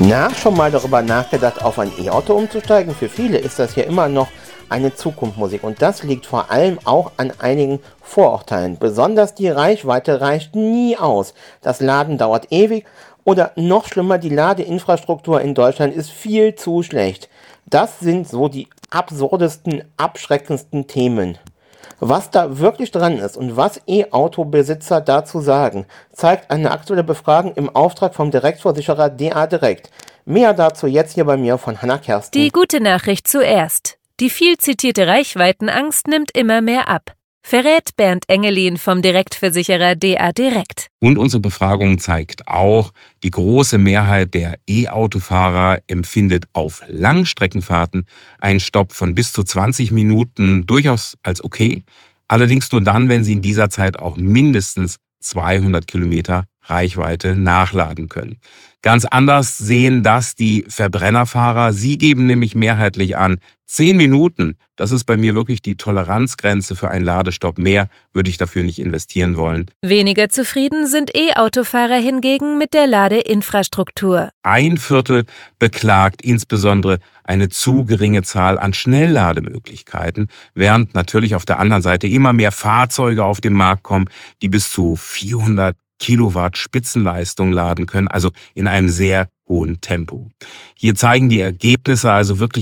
Schon mal darüber nachgedacht, auf ein E-Auto umzusteigen? Für viele ist das ja immer noch eine Zukunftsmusik und das liegt vor allem auch an einigen Vorurteilen. Besonders die Reichweite reicht nie aus. Das Laden dauert ewig oder noch schlimmer, die Ladeinfrastruktur in Deutschland ist viel zu schlecht. Das sind so die absurdesten, abschreckendsten Themen. Was da wirklich dran ist und was E-Auto-Besitzer dazu sagen, zeigt eine aktuelle Befragung im Auftrag vom Direktversicherer DA Direkt. Mehr dazu jetzt hier bei mir von Hannah Kersten. Die gute Nachricht zuerst. Die viel zitierte Reichweitenangst nimmt immer mehr ab, verrät Bernd Engelin vom Direktversicherer DA Direkt. Und unsere Befragung zeigt auch, die große Mehrheit der E-Autofahrer empfindet auf Langstreckenfahrten einen Stopp von bis zu 20 Minuten durchaus als okay. Allerdings nur dann, wenn sie in dieser Zeit auch mindestens 200 Kilometer Reichweite nachladen können. Ganz anders sehen das die Verbrennerfahrer. Sie geben nämlich mehrheitlich an, 10 Minuten, das ist bei mir wirklich die Toleranzgrenze für einen Ladestopp. Mehr würde ich dafür nicht investieren wollen. Weniger zufrieden sind E-Autofahrer hingegen mit der Ladeinfrastruktur. 1/4 beklagt insbesondere eine zu geringe Zahl an Schnelllademöglichkeiten, während natürlich auf der anderen Seite immer mehr Fahrzeuge auf den Markt kommen, die bis zu 400 Kilowatt Spitzenleistung laden können, also in einem sehr hohen Tempo. Hier zeigen die Ergebnisse also wirklich